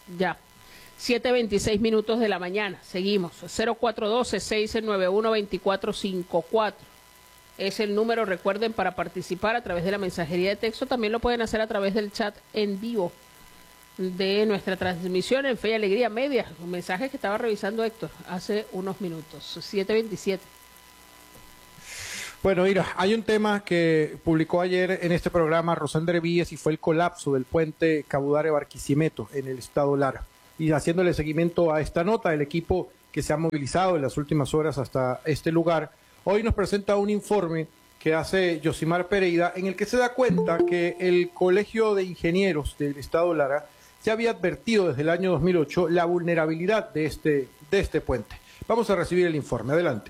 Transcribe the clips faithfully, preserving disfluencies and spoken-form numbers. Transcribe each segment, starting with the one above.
Ya. siete veintiséis minutos de la mañana. Seguimos. cero cuatro uno dos, seis nueve uno, dos cuatro cinco cuatro. Es el número, recuerden, para participar a través de la mensajería de texto. También lo pueden hacer a través del chat en vivo de nuestra transmisión en Fe y Alegría Media. Un mensaje que estaba revisando Héctor hace unos minutos. siete veintisiete. Bueno, mira, hay un tema que publicó ayer en este programa Rosandre Víez y fue el colapso del puente Cabudare-Barquisimeto en el estado Lara. Y haciéndole seguimiento a esta nota, el equipo que se ha movilizado en las últimas horas hasta este lugar, hoy nos presenta un informe que hace Yosimar Pereira, en el que se da cuenta que el Colegio de Ingenieros del estado Lara se había advertido desde el año dos mil ocho la vulnerabilidad de este, de este puente. Vamos a recibir el informe. Adelante.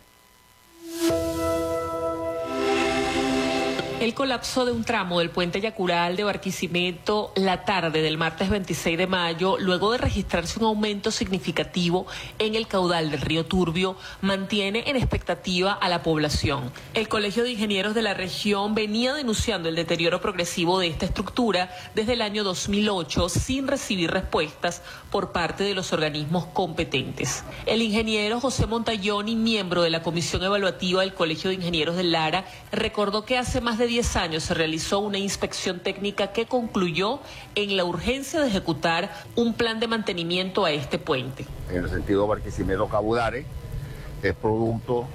El colapso de un tramo del puente Yacural de Barquisimeto la tarde del martes veintiséis de mayo, luego de registrarse un aumento significativo en el caudal del río Turbio, mantiene en expectativa a la población. El Colegio de Ingenieros de la región venía denunciando el deterioro progresivo de esta estructura desde el año dos mil ocho sin recibir respuestas por parte de los organismos competentes. El ingeniero José Montalloni, miembro de la Comisión Evaluativa del Colegio de Ingenieros de Lara, recordó que hace más de diez años se realizó una inspección técnica que concluyó en la urgencia de ejecutar un plan de mantenimiento a este puente. En el sentido Barquisimeto-Cabudare es producto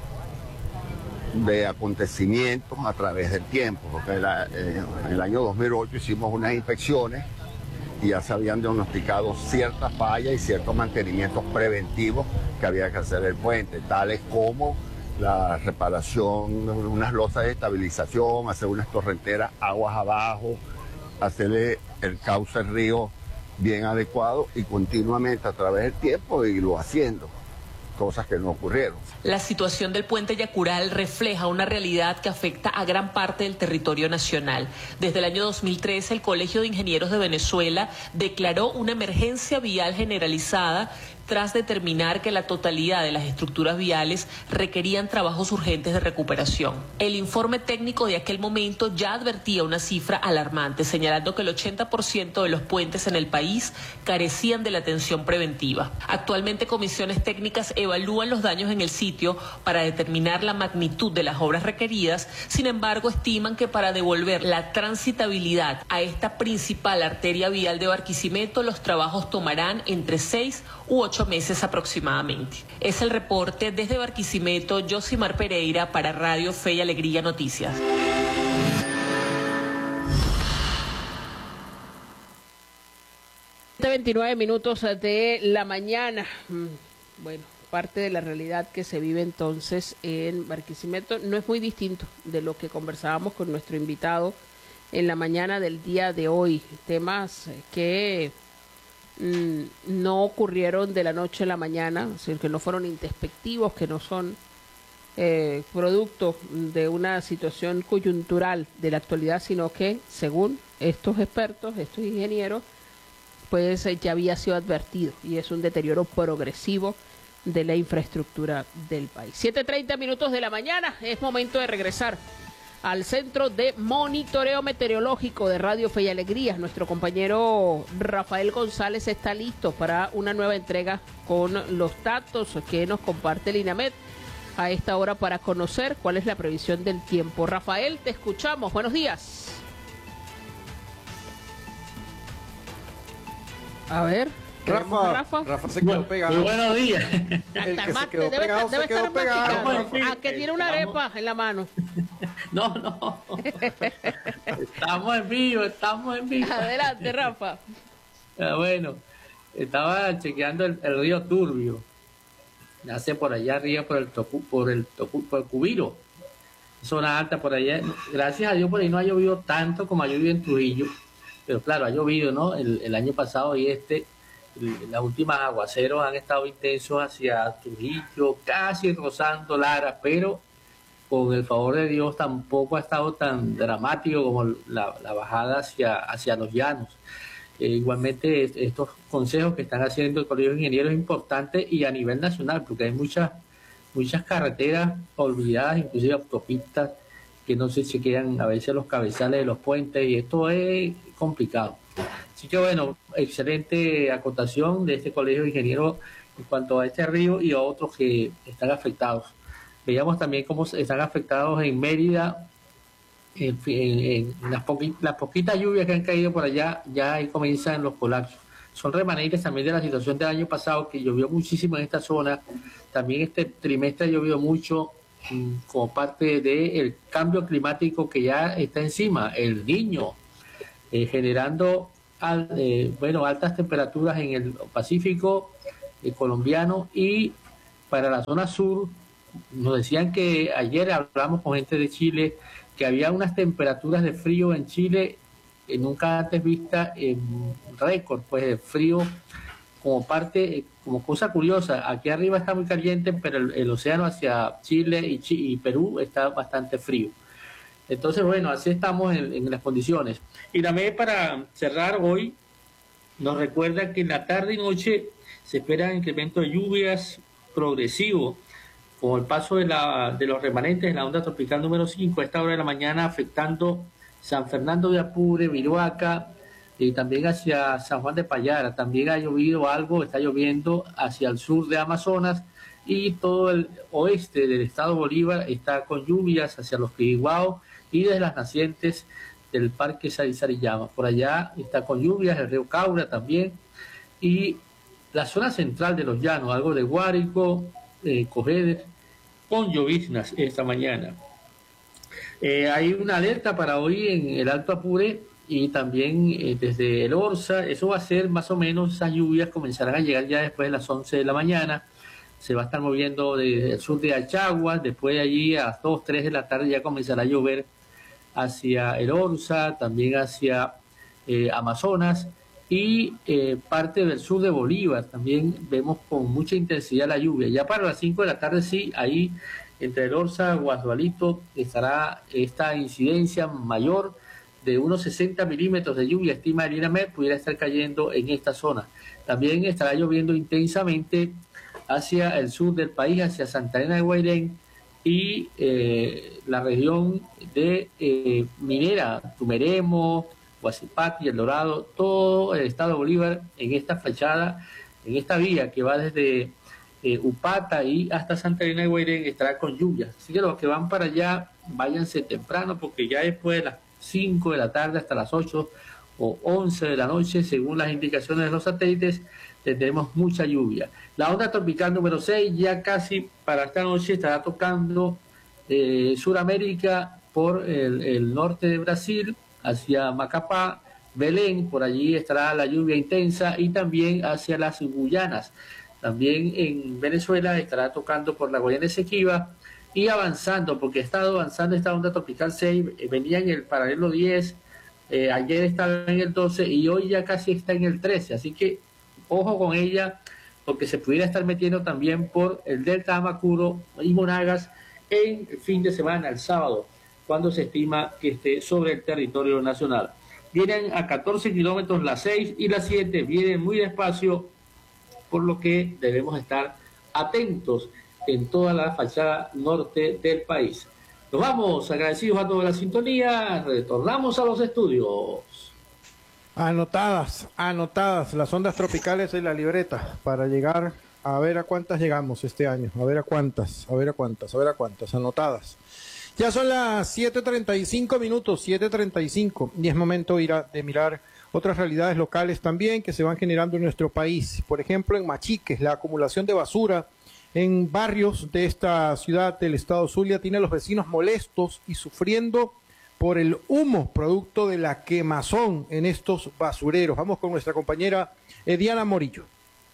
de acontecimientos a través del tiempo, porque la, eh, en el año dos mil ocho hicimos unas inspecciones y ya se habían diagnosticado ciertas fallas y ciertos mantenimientos preventivos que había que hacer el puente, tales como la reparación de unas losas de estabilización, hacer unas torrenteras aguas abajo, hacerle el cauce del río bien adecuado y continuamente a través del tiempo irlo haciendo, cosas que no ocurrieron. La situación del puente Yacural refleja una realidad que afecta a gran parte del territorio nacional. Desde el año dos mil trece, el Colegio de Ingenieros de Venezuela declaró una emergencia vial generalizada tras determinar que la totalidad de las estructuras viales requerían trabajos urgentes de recuperación. El informe técnico de aquel momento ya advertía una cifra alarmante, señalando que el ochenta por ciento de los puentes en el país carecían de la atención preventiva. Actualmente, comisiones técnicas evalúan los daños en el sitio para determinar la magnitud de las obras requeridas. Sin embargo, estiman que para devolver la transitabilidad a esta principal arteria vial de Barquisimeto, los trabajos tomarán entre seis u ocho meses aproximadamente. Es el reporte desde Barquisimeto, Yosimar Pereira para Radio Fe y Alegría Noticias. veintinueve minutos de la mañana. Bueno, parte de la realidad que se vive entonces en Barquisimeto no es muy distinto de lo que conversábamos con nuestro invitado en la mañana del día de hoy. Temas que no ocurrieron de la noche a la mañana, es decir, que no fueron introspectivos, que no son eh, producto de una situación coyuntural de la actualidad, sino que, según estos expertos, estos ingenieros, pues eh, ya había sido advertido y es un deterioro progresivo de la infraestructura del país. siete treinta minutos de la mañana, es momento de regresar al Centro de Monitoreo Meteorológico de Radio Fe y Alegría. Nuestro compañero Rafael González está listo para una nueva entrega con los datos que nos comparte el INAMED a esta hora para conocer cuál es la previsión del tiempo. Rafael, te escuchamos. Buenos días. A ver. Rafa, Rafa, Rafa se quedó pegado. Muy buenos días. El que se quedó debe, pegado debe se quedó estar pegado. masticando. A que tiene una arepa en la mano. No, no. Estamos en vivo, estamos en vivo. Adelante, Rafa. Ah, bueno, estaba chequeando el, el río Turbio. Nace por allá arriba por el Tocu, por el Tocu, por el Cubiro. Zona alta por allá. Gracias a Dios por ahí no ha llovido tanto como ha llovido en Trujillo. Pero claro, ha llovido, ¿no? El, el año pasado y este. Las últimas aguaceros han estado intensos hacia Trujillo, casi rozando Lara, pero con el favor de Dios tampoco ha estado tan dramático como la, la bajada hacia, hacia los llanos. Eh, igualmente estos consejos que están haciendo el Colegio de Ingenieros es importante y a nivel nacional, porque hay muchas, muchas carreteras olvidadas, inclusive autopistas, que no se chequean a veces los cabezales de los puentes y esto es complicado. Así que bueno, excelente acotación de este colegio de ingenieros en cuanto a este río y a otros que están afectados. Veíamos también cómo están afectados en Mérida, en, en, en las, poqui, las poquitas lluvias que han caído por allá, ya ahí comienzan los colapsos. Son remanentes también de la situación del año pasado, que llovió muchísimo en esta zona. También este trimestre ha llovido mucho mmm, como parte del cambio climático que ya está encima, el Niño, eh, generando al, eh, bueno, altas temperaturas en el Pacífico eh, colombiano. Y para la zona sur, nos decían que ayer hablamos con gente de Chile, que había unas temperaturas de frío en Chile eh, nunca antes vista en récord, pues de frío como parte, eh, como cosa curiosa. Aquí arriba está muy caliente, pero el, el océano hacia Chile y, Ch- y Perú está bastante frío. Entonces, bueno, así estamos en, en las condiciones. Y también para cerrar hoy, nos recuerda que en la tarde y noche se espera incremento de lluvias progresivo, con el paso de, la, de los remanentes de la onda tropical número cinco a esta hora de la mañana, afectando San Fernando de Apure, Viroaca, y también hacia San Juan de Payara. También ha llovido algo, está lloviendo hacia el sur de Amazonas, y todo el oeste del estado Bolívar está con lluvias hacia los Quiriguao y desde las nacientes del Parque Sarizariyama. Por allá está con lluvias el río Caura también, y la zona central de los llanos, algo de Guárico, eh, Cojedes, con lloviznas esta mañana. Eh, hay una alerta para hoy en el Alto Apure y también eh, desde el Orza. Eso va a ser más o menos, esas lluvias comenzarán a llegar ya después de las once de la mañana. Se va a estar moviendo desde el sur de Achaguas, después de allí a las dos, tres de la tarde ya comenzará a llover hacia el Orza, también hacia eh, Amazonas y eh, parte del sur de Bolívar. También vemos con mucha intensidad la lluvia. Ya para las cinco de la tarde sí, ahí entre el Orza y Guasdualito estará esta incidencia mayor de unos sesenta milímetros de lluvia, estima el INAMED, pudiera estar cayendo en esta zona. También estará lloviendo intensamente hacia el sur del país, hacia Santa Elena de Guairén y eh, la región de eh, Minera, Tumeremo, Guasipati, El Dorado, todo el estado de Bolívar en esta fachada, en esta vía que va desde eh, Upata y hasta Santa Elena de Guairén estará con lluvias. Así que los que van para allá, váyanse temprano, porque ya después de las cinco de la tarde hasta las ocho o once de la noche, según las indicaciones de los satélites, tendremos mucha lluvia. La onda tropical número seis ya casi para esta noche estará tocando eh, Suramérica por el, el norte de Brasil, hacia Macapá, Belén, por allí estará la lluvia intensa, y también hacia las Guyanas. También en Venezuela estará tocando por la Guayana Esequiba y avanzando, porque ha estado avanzando esta onda tropical seis, eh, venía en el paralelo diez, eh, ayer estaba en el doce y hoy ya casi está en el trece, así que ojo con ella, porque se pudiera estar metiendo también por el delta Amacuro y Monagas en el fin de semana, el sábado, cuando se estima que esté sobre el territorio nacional. Vienen a catorce kilómetros las seis y las siete, vienen muy despacio, por lo que debemos estar atentos en toda la fachada norte del país. Nos vamos, agradecidos a toda la sintonía, retornamos a los estudios. Anotadas, anotadas las ondas tropicales en la libreta para llegar a ver a cuántas llegamos este año, a ver a cuántas, a ver a cuántas, a ver a cuántas, anotadas. Ya son las siete treinta y cinco minutos, siete treinta y cinco, y es momento de, ir a, de mirar otras realidades locales también que se van generando en nuestro país. Por ejemplo, en Machiques, la acumulación de basura en barrios de esta ciudad del estado Zulia tiene a los vecinos molestos y sufriendo por el humo producto de la quemazón en estos basureros. Vamos con nuestra compañera Ediana Morillo.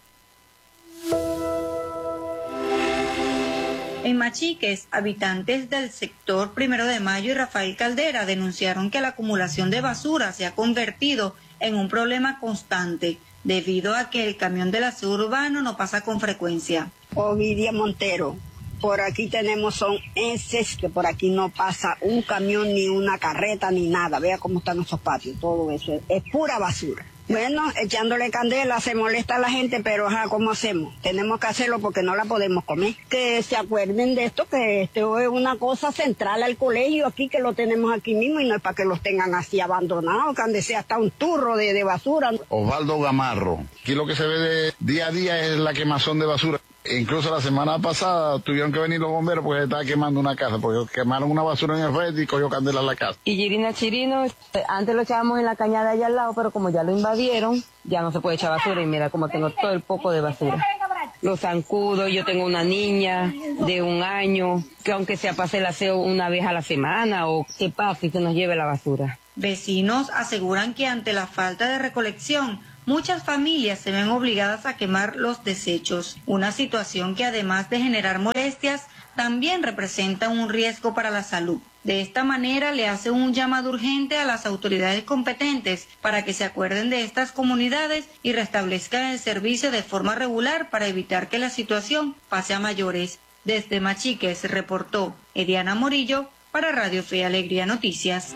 En Machiques, habitantes del sector Primero de Mayo y Rafael Caldera denunciaron que la acumulación de basura se ha convertido en un problema constante debido a que el camión del aseo urbano no pasa con frecuencia. Ovidia Montero, por aquí tenemos son heces, que por aquí no pasa un camión, ni una carreta, ni nada. Vea cómo están nuestros patios, todo eso es, es pura basura. Bueno, echándole candela, se molesta a la gente, pero ajá, ¿cómo hacemos? Tenemos que hacerlo porque no la podemos comer. Que se acuerden de esto, que esto es una cosa central al colegio aquí, que lo tenemos aquí mismo y no es para que los tengan así abandonados, que ande sea hasta un turro de, de basura. Osvaldo Gamarro. Aquí lo que se ve de día a día es la quemazón de basura. Incluso la semana pasada tuvieron que venir los bomberos porque se estaba quemando una casa, porque quemaron una basura en el frente y cogió candela a la casa. Y Girina Chirino, antes lo echábamos en la cañada allá al lado, pero como ya lo invadieron, ya no se puede echar basura y mira como tengo todo el poco de basura. Los zancudos, yo tengo una niña de un año, que aunque sea pase el aseo una vez a la semana o que pase y que nos lleve la basura. Vecinos aseguran que ante la falta de recolección, muchas familias se ven obligadas a quemar los desechos, una situación que además de generar molestias, también representa un riesgo para la salud. De esta manera le hace un llamado urgente a las autoridades competentes para que se acuerden de estas comunidades y restablezcan el servicio de forma regular para evitar que la situación pase a mayores. Desde Machiques reportó Ediana Morillo para Radio Fe y Alegría Noticias.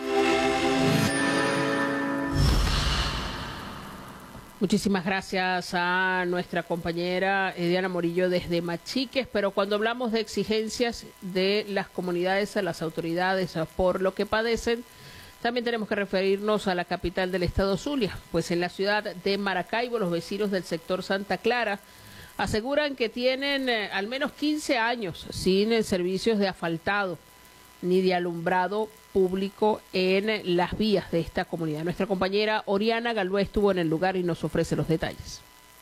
Muchísimas gracias a nuestra compañera Ediana Morillo desde Machiques, pero cuando hablamos de exigencias de las comunidades a las autoridades por lo que padecen, también tenemos que referirnos a la capital del estado Zulia, pues en la ciudad de Maracaibo los vecinos del sector Santa Clara aseguran que tienen eh, al menos quince años sin eh, servicios de asfaltado ni de alumbrado público en las vías de esta comunidad. Nuestra compañera Oriana Galué estuvo en el lugar y nos ofrece los detalles.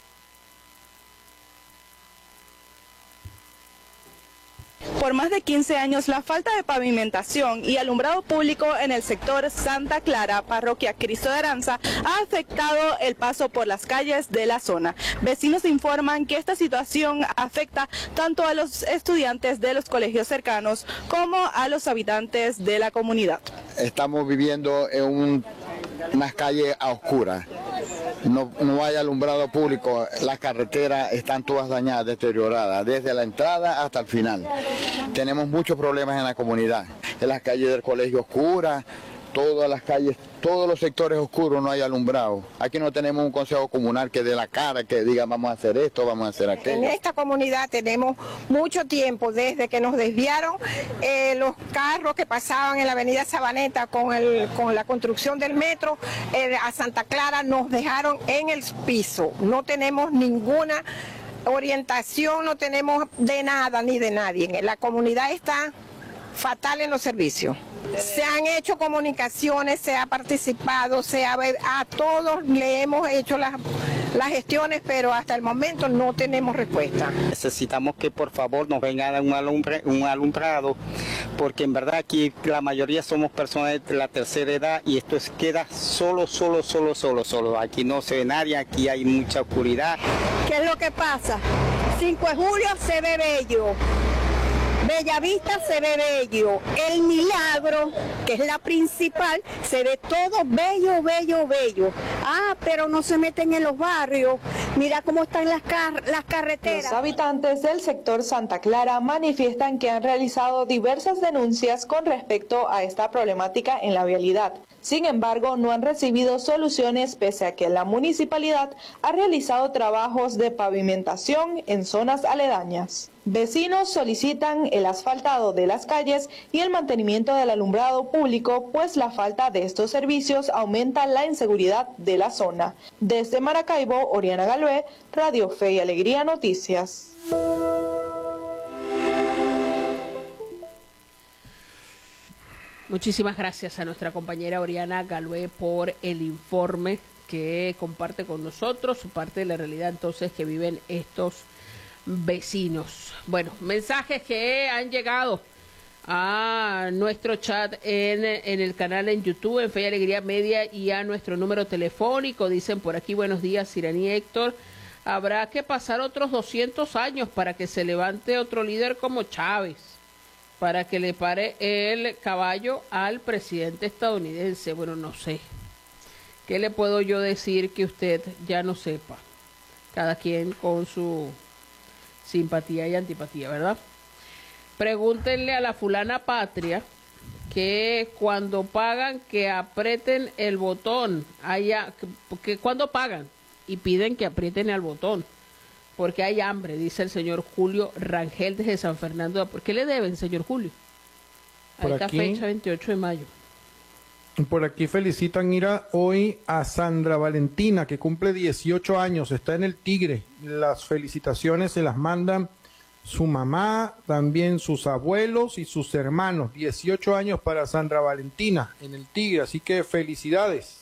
Por más de quince años, la falta de pavimentación y alumbrado público en el sector Santa Clara, parroquia Cristo de Aranza, ha afectado el paso por las calles de la zona. Vecinos informan que esta situación afecta tanto a los estudiantes de los colegios cercanos como a los habitantes de la comunidad. Estamos viviendo en un, unas calles a oscuras. No, no hay alumbrado público, las carreteras están todas dañadas, deterioradas, desde la entrada hasta el final. Tenemos muchos problemas en la comunidad, en las calles del colegio oscuras, todas las calles, todos los sectores oscuros no hay alumbrado. Aquí no tenemos un consejo comunal que dé la cara, que diga vamos a hacer esto, vamos a hacer aquello. En esta comunidad tenemos mucho tiempo, desde que nos desviaron eh, los carros que pasaban en la avenida Sabaneta con, el, con la construcción del metro eh, a Santa Clara, nos dejaron en el piso. No tenemos ninguna orientación, no tenemos de nada ni de nadie. La comunidad está fatal en los servicios. Se han hecho comunicaciones, se ha participado, se ha, a todos le hemos hecho las, las gestiones, pero hasta el momento no tenemos respuesta. Necesitamos que por favor nos vengan un, alumbre, un alumbrado, porque en verdad aquí la mayoría somos personas de la tercera edad y esto es, queda solo, solo, solo, solo, solo. Aquí no se ve nadie, aquí hay mucha oscuridad. ¿Qué es lo que pasa? cinco de julio se ve bello. Bellavista se ve bello, el Milagro, que es la principal, se ve todo bello, bello, bello. Ah, pero no se meten en los barrios, mira cómo están las, car las carreteras. Los habitantes del sector Santa Clara manifiestan que han realizado diversas denuncias con respecto a esta problemática en la vialidad. Sin embargo, no han recibido soluciones pese a que la municipalidad ha realizado trabajos de pavimentación en zonas aledañas. Vecinos solicitan el asfaltado de las calles y el mantenimiento del alumbrado público, pues la falta de estos servicios aumenta la inseguridad de la zona. Desde Maracaibo, Oriana Galué, Radio Fe y Alegría Noticias. Muchísimas gracias a nuestra compañera Oriana Galué por el informe que comparte con nosotros, parte de la realidad entonces que viven estos vecinos. Bueno, mensajes que han llegado a nuestro chat en, en el canal en YouTube, en Fe y Alegría Media, y a nuestro número telefónico. Dicen por aquí, buenos días, Irani Héctor. Habrá que pasar otros doscientos años para que se levante otro líder como Chávez, para que le pare el caballo al presidente estadounidense. Bueno, no sé. ¿Qué le puedo yo decir que usted ya no sepa? Cada quien con su simpatía y antipatía, ¿verdad? Pregúntenle a la fulana Patria que cuando pagan que aprieten el botón, haya, que, que cuando pagan y piden que aprieten el botón, porque hay hambre, dice el señor Julio Rangel desde San Fernando. ¿Por qué le deben, señor Julio? A Por esta aquí, fecha, veintiocho de mayo. Por aquí felicitan, Ira, hoy a Sandra Valentina, que cumple dieciocho años, está en el Tigre. Las felicitaciones se las mandan su mamá, también sus abuelos y sus hermanos. dieciocho años para Sandra Valentina en el Tigre, así que felicidades.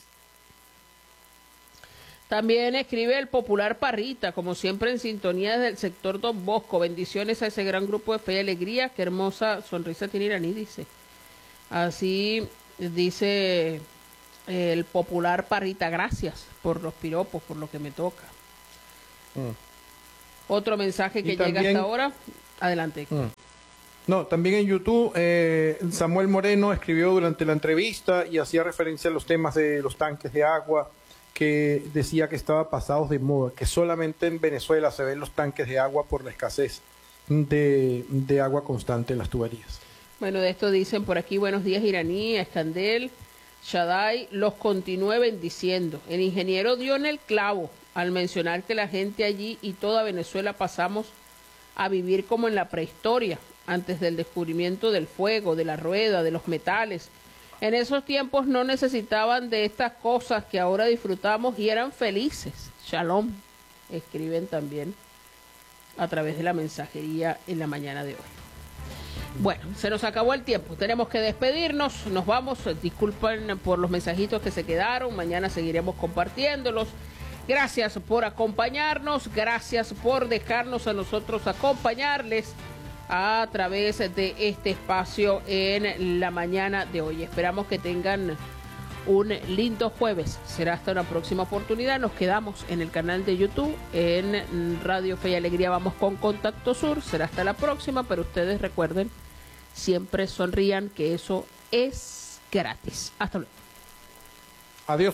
También escribe el popular Parrita, como siempre en sintonía desde el sector Don Bosco. Bendiciones a ese gran grupo de fe y alegría. Qué hermosa sonrisa tiene Iraní, dice. Así dice el popular Parrita, gracias por los piropos, por lo que me toca. Mm. Otro mensaje que y llega también, hasta ahora. Adelante. Mm. No, también en YouTube, eh, Samuel Moreno escribió durante la entrevista y hacía referencia a los temas de los tanques de agua, que decía que estaba pasados de moda, que solamente en Venezuela se ven los tanques de agua por la escasez de, de agua constante en las tuberías. Bueno, de esto dicen por aquí, buenos días Iraní, Escandel, Shaddai, los continúe bendiciendo. El ingeniero dio en el clavo al mencionar que la gente allí y toda Venezuela pasamos a vivir como en la prehistoria, antes del descubrimiento del fuego, de la rueda, de los metales. En esos tiempos no necesitaban de estas cosas que ahora disfrutamos y eran felices. Shalom, escriben también a través de la mensajería en la mañana de hoy. Bueno, se nos acabó el tiempo, tenemos que despedirnos, nos vamos, disculpen por los mensajitos que se quedaron, mañana seguiremos compartiéndolos. Gracias por acompañarnos, gracias por dejarnos a nosotros acompañarles a través de este espacio en la mañana de hoy. Esperamos que tengan un lindo jueves. Será hasta una próxima oportunidad. Nos quedamos en el canal de YouTube, en Radio Fe y Alegría. Vamos con Contacto Sur. Será hasta la próxima, pero ustedes recuerden, siempre sonrían, que eso es gratis. Hasta luego. Adiós.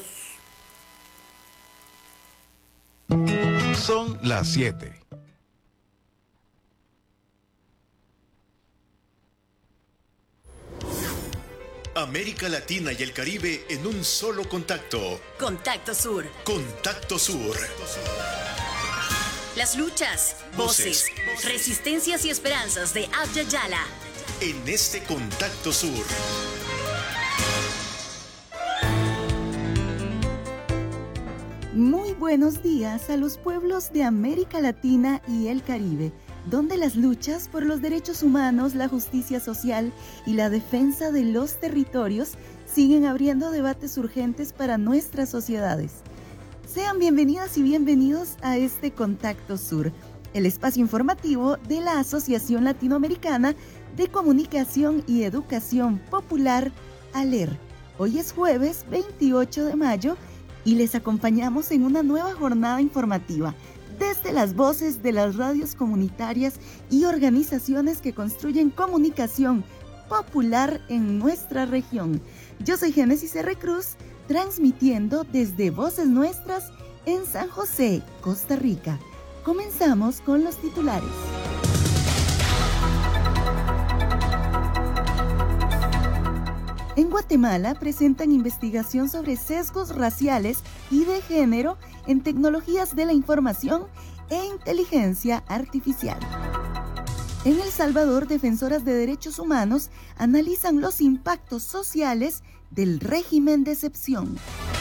Son las siete. América Latina y el Caribe en un solo contacto. Contacto Sur. Contacto Sur. Las luchas, voces, voces resistencias y esperanzas de Abya Yala. En este Contacto Sur. Muy buenos días a los pueblos de América Latina y el Caribe, donde las luchas por los derechos humanos, la justicia social y la defensa de los territorios siguen abriendo debates urgentes para nuestras sociedades. Sean bienvenidas y bienvenidos a este Contacto Sur, el espacio informativo de la Asociación Latinoamericana de Comunicación y Educación Popular, ALER. Hoy es jueves veintiocho de mayo y les acompañamos en una nueva jornada informativa desde las voces de las radios comunitarias y organizaciones que construyen comunicación popular en nuestra región. Yo soy Génesis R. Cruz, transmitiendo desde Voces Nuestras en San José, Costa Rica. Comenzamos con los titulares. En Guatemala presentan investigación sobre sesgos raciales y de género en tecnologías de la información e inteligencia artificial. En El Salvador, defensoras de derechos humanos analizan los impactos sociales del régimen de excepción.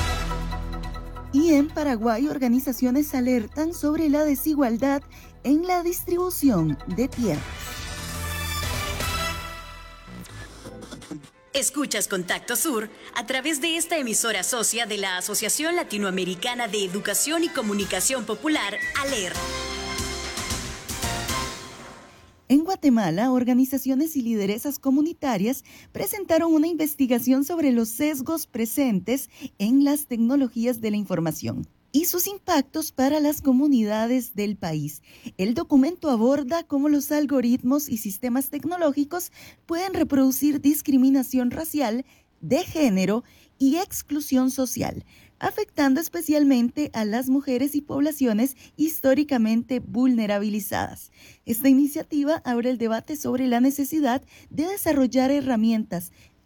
Y en Paraguay, organizaciones alertan sobre la desigualdad en la distribución de tierras. Escuchas Contacto Sur a través de esta emisora socia de la Asociación Latinoamericana de Educación y Comunicación Popular, ALER. En Guatemala, organizaciones y lideresas comunitarias presentaron una investigación sobre los sesgos presentes en las tecnologías de la información y sus impactos para las comunidades del país. El documento aborda cómo los algoritmos y sistemas tecnológicos pueden reproducir discriminación racial, de género y exclusión social, afectando especialmente a las mujeres y poblaciones históricamente vulnerabilizadas. Esta iniciativa abre el debate sobre la necesidad de desarrollar herramientas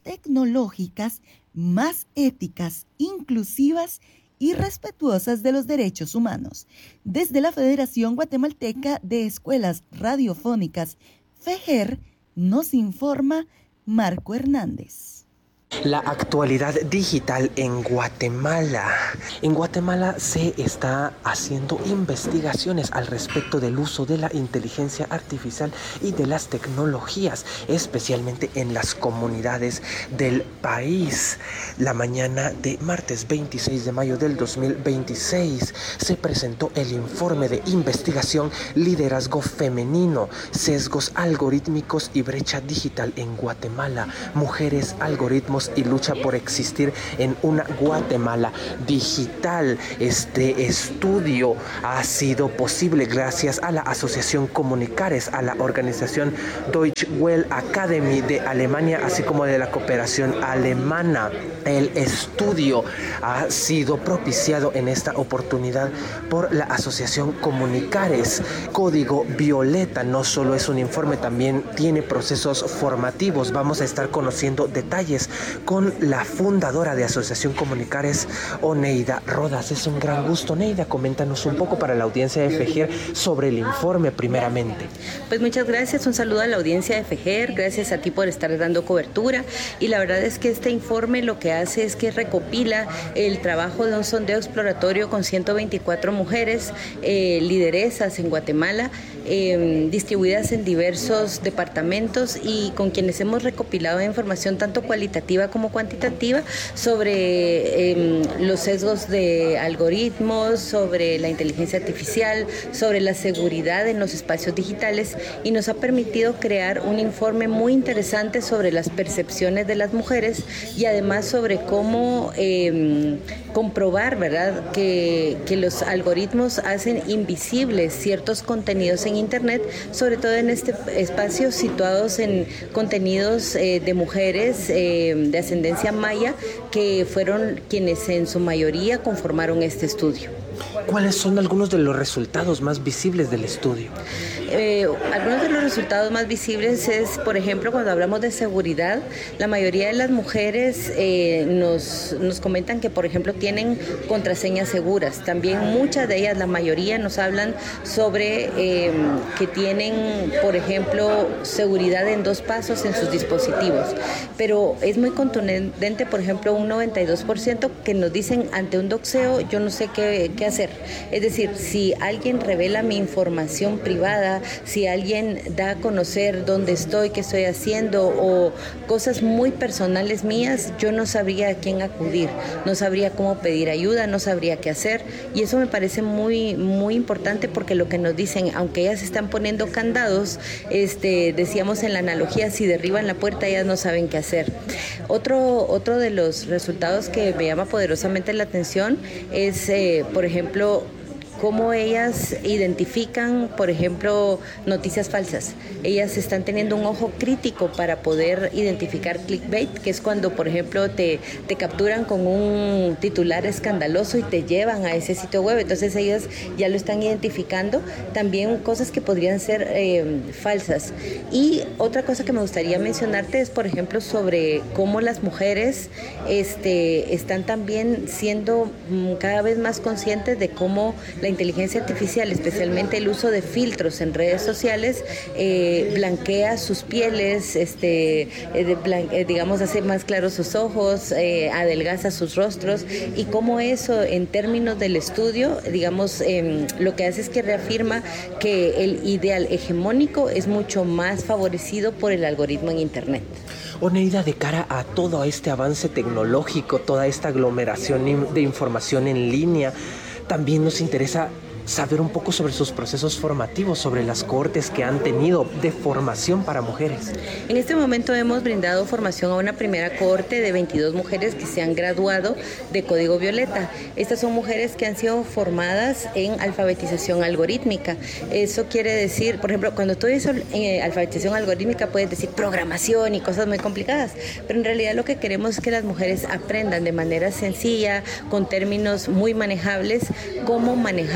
tecnológicas más éticas, inclusivas y respetuosas de los derechos humanos. Desde la Federación Guatemalteca de Escuelas Radiofónicas, FEGER, nos informa Marco Hernández. La actualidad digital en Guatemala. En Guatemala se está haciendo investigaciones al respecto del uso de la inteligencia artificial y de las tecnologías, especialmente en las comunidades del país. La mañana de martes veintiséis de mayo del dos mil veintiséis se presentó el informe de investigación Liderazgo Femenino, Sesgos Algorítmicos y Brecha Digital en Guatemala, Mujeres, Algoritmos y lucha por existir en una Guatemala digital. Este estudio ha sido posible gracias a la Asociación Comunicares, a la organización Deutsche Welle Academy de Alemania, así como de la cooperación alemana. El estudio ha sido propiciado en esta oportunidad por la Asociación Comunicares. Código Violeta no solo es un informe, también tiene procesos formativos. Vamos a estar conociendo detalles con la fundadora de Asociación Comunicares, Oneida Rodas. Es un gran gusto. Oneida, coméntanos un poco para la audiencia de FEGER sobre el informe primeramente. Pues muchas gracias, un saludo a la audiencia de FEGER, gracias a ti por estar dando cobertura, y la verdad es que este informe lo que hace es que recopila el trabajo de un sondeo exploratorio con ciento veinticuatro mujeres eh, lideresas en Guatemala, eh, distribuidas en diversos departamentos, y con quienes hemos recopilado información tanto cualitativa como cuantitativa sobre eh, los sesgos de algoritmos, sobre la inteligencia artificial, sobre la seguridad en los espacios digitales, y nos ha permitido crear un informe muy interesante sobre las percepciones de las mujeres y además sobre cómo eh, comprobar, ¿verdad?, que, que los algoritmos hacen invisibles ciertos contenidos en Internet, sobre todo en este espacio situados en contenidos eh, de mujeres eh, de ascendencia maya, que fueron quienes en su mayoría conformaron este estudio. ¿Cuáles son algunos de los resultados más visibles del estudio? Eh, algunos de los resultados más visibles es, por ejemplo, cuando hablamos de seguridad, la mayoría de las mujeres eh, nos, nos comentan que, por ejemplo, tienen contraseñas seguras. También muchas de ellas, la mayoría, nos hablan sobre eh, que tienen, por ejemplo, seguridad en dos pasos en sus dispositivos. Pero es muy contundente, por ejemplo, un noventa y dos por ciento que nos dicen, ante un doxeo, yo no sé qué, qué hacer. Es decir, si alguien revela mi información privada, si alguien da a conocer dónde estoy, qué estoy haciendo o cosas muy personales mías, yo no sabría a quién acudir, no sabría cómo pedir ayuda, no sabría qué hacer, y eso me parece muy muy importante, porque lo que nos dicen, aunque ellas están poniendo candados, este, decíamos en la analogía, si derriban la puerta ellas no saben qué hacer. Otro, otro de los resultados que me llama poderosamente la atención es, eh, por ejemplo, cómo ellas identifican, por ejemplo, noticias falsas. Ellas están teniendo un ojo crítico para poder identificar clickbait, que es cuando, por ejemplo, te, te capturan con un titular escandaloso y te llevan a ese sitio web. Entonces ellas ya lo están identificando. También cosas que podrían ser eh, falsas. Y otra cosa que me gustaría mencionarte es, por ejemplo, sobre cómo las mujeres este, están también siendo cada vez más conscientes de cómo la inteligencia artificial, especialmente el uso de filtros en redes sociales, eh, blanquea sus pieles, este, eh, de blan- eh, digamos, hace más claros sus ojos, eh, adelgaza sus rostros, y cómo eso, en términos del estudio, digamos, eh, lo que hace es que reafirma que el ideal hegemónico es mucho más favorecido por el algoritmo en Internet. Oneida, de cara a todo este avance tecnológico, toda esta aglomeración de información en línea, también nos interesa saber un poco sobre sus procesos formativos, sobre las cohortes que han tenido de formación para mujeres. En este momento hemos brindado formación a una primera cohorte de veintidós mujeres que se han graduado de Código Violeta. Estas son mujeres que han sido formadas en alfabetización algorítmica. Eso quiere decir, por ejemplo, cuando tú dices eh, alfabetización algorítmica puedes decir programación y cosas muy complicadas, pero en realidad lo que queremos es que las mujeres aprendan de manera sencilla, con términos muy manejables, cómo manejarse con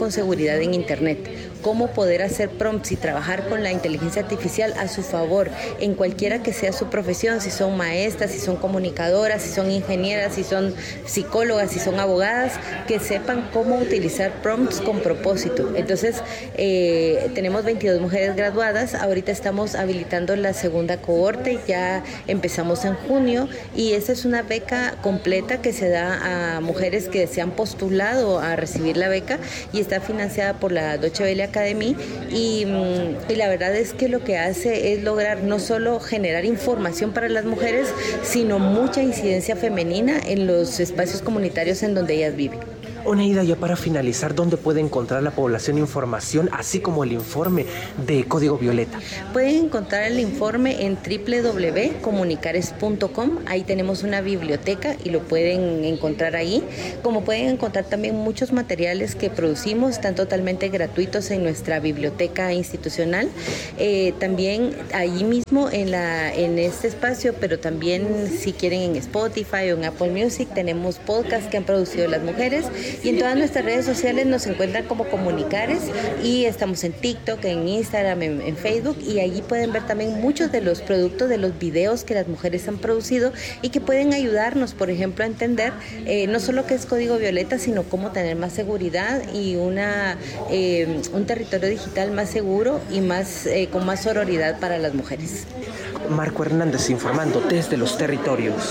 con seguridad en Internet, cómo poder hacer prompts y trabajar con la inteligencia artificial a su favor en cualquiera que sea su profesión, si son maestras, si son comunicadoras, si son ingenieras, si son psicólogas, si son abogadas, que sepan cómo utilizar prompts con propósito. Entonces, eh, tenemos veintidós mujeres graduadas, ahorita estamos habilitando la segunda cohorte, ya empezamos en junio y esa es una beca completa que se da a mujeres que se han postulado a recibir la beca y está financiada por la Deutsche Welle Academy y, y la verdad es que lo que hace es lograr no solo generar información para las mujeres, sino mucha incidencia femenina en los espacios comunitarios en donde ellas viven. Oneida, ya para finalizar, ¿dónde puede encontrar la población información, así como el informe de Código Violeta? Pueden encontrar el informe en doble u doble u doble u punto comunicares punto com, ahí tenemos una biblioteca y lo pueden encontrar ahí, como pueden encontrar también muchos materiales que producimos, están totalmente gratuitos en nuestra biblioteca institucional, eh, también ahí mismo en, la, en este espacio, pero también si quieren en Spotify o en Apple Music, tenemos podcasts que han producido las mujeres. Y en todas nuestras redes sociales nos encuentran como Comunicares y estamos en TikTok, en Instagram, en, en Facebook y allí pueden ver también muchos de los productos de los videos que las mujeres han producido y que pueden ayudarnos, por ejemplo, a entender eh, no solo qué es Código Violeta, sino cómo tener más seguridad y una, eh, un territorio digital más seguro y más eh, con más sororidad para las mujeres. Marco Hernández informando desde los territorios.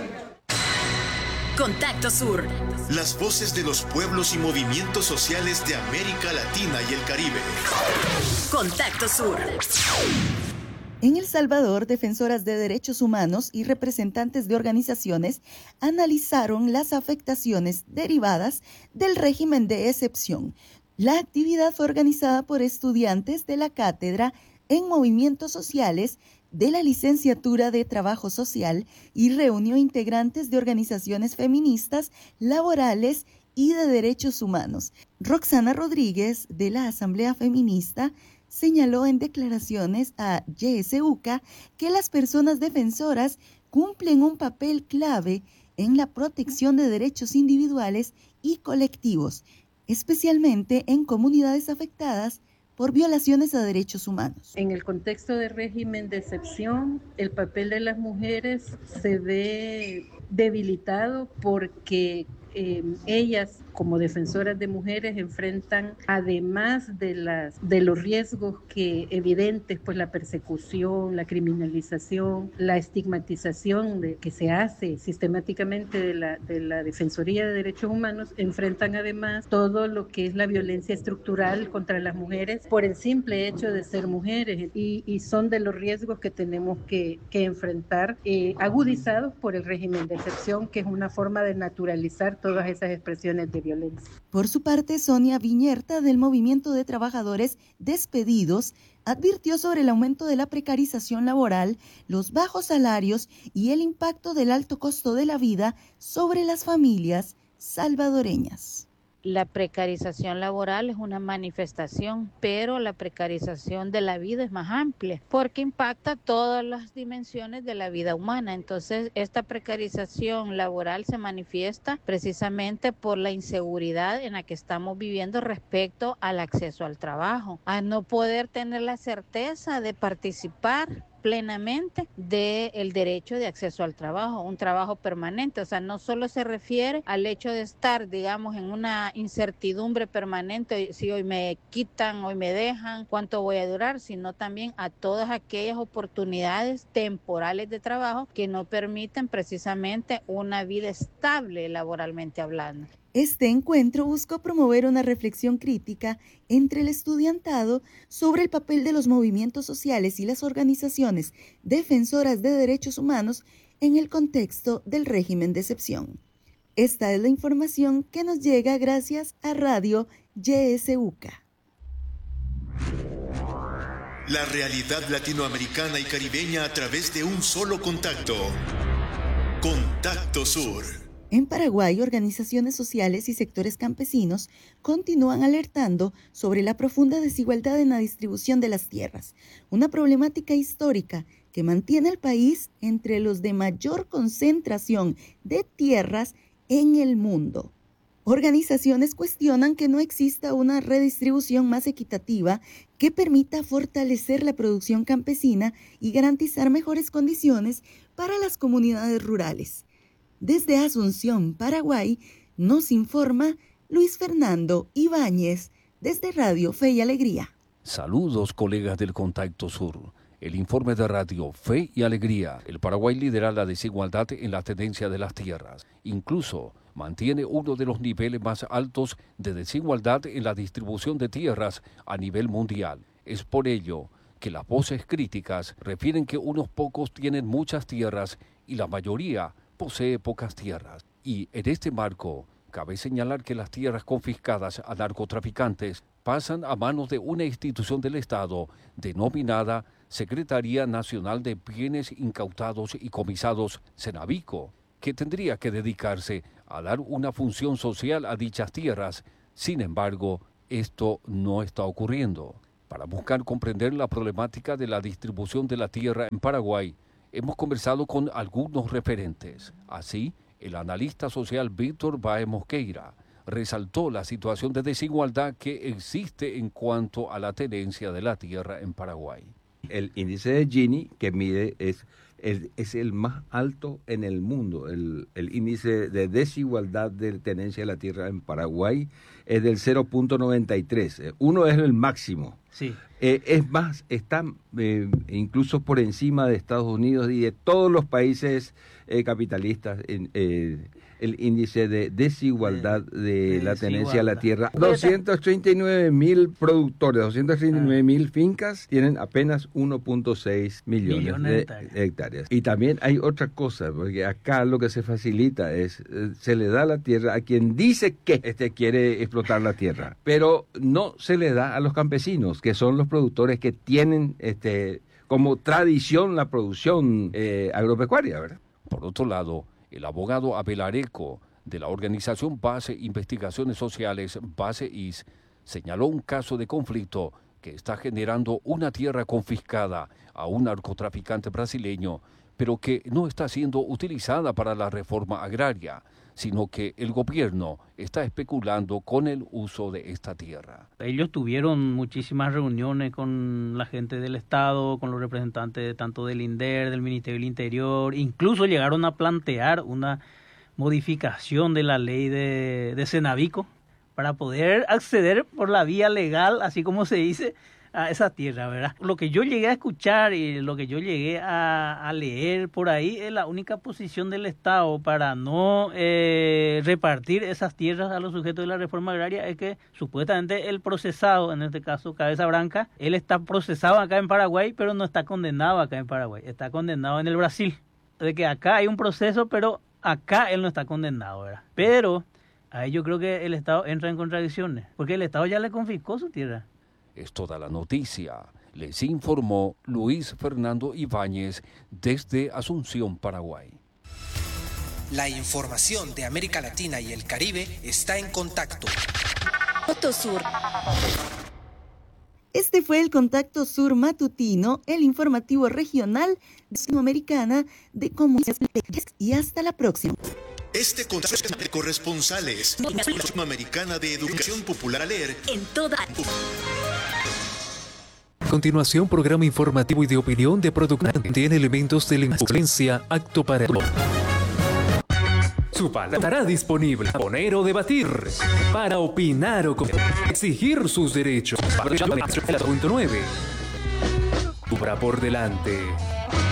Contacto Sur. Las voces de los pueblos y movimientos sociales de América Latina y el Caribe. Contacto Sur. En El Salvador, defensoras de derechos humanos y representantes de organizaciones analizaron las afectaciones derivadas del régimen de excepción. La actividad fue organizada por estudiantes de la Cátedra en Movimientos Sociales de la Licenciatura de Trabajo Social y reunió integrantes de organizaciones feministas, laborales y de derechos humanos. Roxana Rodríguez, de la Asamblea Feminista, señaló en declaraciones a Y S U C A que las personas defensoras cumplen un papel clave en la protección de derechos individuales y colectivos, especialmente en comunidades afectadas por violaciones a derechos humanos. En el contexto de régimen de excepción, el papel de las mujeres se ve debilitado porque eh, ellas, como defensoras de mujeres, enfrentan, además de las de los riesgos que evidentes, pues la persecución, la criminalización, la estigmatización de, que se hace sistemáticamente de la, de la Defensoría de Derechos Humanos, enfrentan además todo lo que es la violencia estructural contra las mujeres por el simple hecho de ser mujeres y, y son de los riesgos que tenemos que, que enfrentar, eh, agudizados por el régimen de excepción, que es una forma de naturalizar todas esas expresiones de violencia. Por su parte, Sonia Viñerta, del Movimiento de Trabajadores Despedidos, advirtió sobre el aumento de la precarización laboral, los bajos salarios y el impacto del alto costo de la vida sobre las familias salvadoreñas. La precarización laboral es una manifestación, pero la precarización de la vida es más amplia porque impacta todas las dimensiones de la vida humana. Entonces, esta precarización laboral se manifiesta precisamente por la inseguridad en la que estamos viviendo respecto al acceso al trabajo, a no poder tener la certeza de participar plenamente del derecho de acceso al trabajo, un trabajo permanente. O sea, no solo se refiere al hecho de estar, digamos, en una incertidumbre permanente, si hoy me quitan, hoy me dejan, cuánto voy a durar, sino también a todas aquellas oportunidades temporales de trabajo que no permiten precisamente una vida estable laboralmente hablando. Este encuentro buscó promover una reflexión crítica entre el estudiantado sobre el papel de los movimientos sociales y las organizaciones defensoras de derechos humanos en el contexto del régimen de excepción. Esta es la información que nos llega gracias a Radio Y S U C A. La realidad latinoamericana y caribeña a través de un solo contacto. Contacto Sur. En Paraguay, organizaciones sociales y sectores campesinos continúan alertando sobre la profunda desigualdad en la distribución de las tierras, una problemática histórica que mantiene al país entre los de mayor concentración de tierras en el mundo. Organizaciones cuestionan que no exista una redistribución más equitativa que permita fortalecer la producción campesina y garantizar mejores condiciones para las comunidades rurales. Desde Asunción, Paraguay, nos informa Luis Fernando Ibáñez, desde Radio Fe y Alegría. Saludos, colegas del Contacto Sur. El informe de Radio Fe y Alegría. El Paraguay lidera la desigualdad en la tenencia de las tierras. Incluso mantiene uno de los niveles más altos de desigualdad en la distribución de tierras a nivel mundial. Es por ello que las voces críticas refieren que unos pocos tienen muchas tierras y la mayoría posee pocas tierras. Y en este marco, cabe señalar que las tierras confiscadas a narcotraficantes pasan a manos de una institución del Estado denominada Secretaría Nacional de Bienes Incautados y Comisados, Senavico, que tendría que dedicarse a dar una función social a dichas tierras. Sin embargo, esto no está ocurriendo. Para buscar comprender la problemática de la distribución de la tierra en Paraguay, hemos conversado con algunos referentes. Así, el analista social Víctor Bae Mosqueira resaltó la situación de desigualdad que existe en cuanto a la tenencia de la tierra en Paraguay. El índice de Gini que mide es, es, es el más alto en el mundo. El, el índice de desigualdad de tenencia de la tierra en Paraguay es del cero punto noventa y tres. Uno es el máximo. Sí. Eh, es más, está eh, incluso por encima de Estados Unidos y de todos los países eh, capitalistas en eh, el índice de desigualdad de, de la tenencia de la tierra. doscientos treinta y nueve mil productores, doscientos treinta y nueve mil fincas tienen apenas uno punto seis millones, millones de hectáreas. hectáreas. Y también hay otra cosa, porque acá lo que se facilita es, eh, se le da la tierra a quien dice que este quiere explotar la tierra, pero no se le da a los campesinos, que son los productores que tienen este como tradición la producción eh, agropecuaria, ¿verdad? Por otro lado, el abogado Abel Areco, de la organización Base Investigaciones Sociales, Base I S, señaló un caso de conflicto que está generando una tierra confiscada a un narcotraficante brasileño, pero que no está siendo utilizada para la reforma agraria, sino que el gobierno está especulando con el uso de esta tierra. Ellos tuvieron muchísimas reuniones con la gente del Estado, con los representantes tanto del INDER, del Ministerio del Interior, incluso llegaron a plantear una modificación de la ley de, de Senavico para poder acceder por la vía legal, así como se dice, a esa tierra, ¿verdad? Lo que yo llegué a escuchar y lo que yo llegué a, a leer por ahí es la única posición del Estado para no eh, repartir esas tierras a los sujetos de la reforma agraria es que supuestamente el procesado, en este caso Cabeza Branca, él está procesado acá en Paraguay, pero no está condenado acá en Paraguay, está condenado en el Brasil. De que acá hay un proceso, pero acá él no está condenado, ¿verdad? Pero ahí yo creo que el Estado entra en contradicciones, porque el Estado ya le confiscó su tierra. Es toda la noticia. Les informó Luis Fernando Ibáñez desde Asunción, Paraguay. La información de América Latina y el Caribe está en Contacto. Contacto Sur. Este fue el Contacto Sur matutino, el informativo regional latinoamericana de comunicación. Y hasta la próxima. Este contacto de corresponsales, Latinoamericana de Educación Popular Leer en toda. A continuación, programa informativo y de opinión de producción tiene elementos de la influencia acto para su palabra estará disponible para poner o debatir, para opinar o exigir sus derechos. punto nueve. Por delante.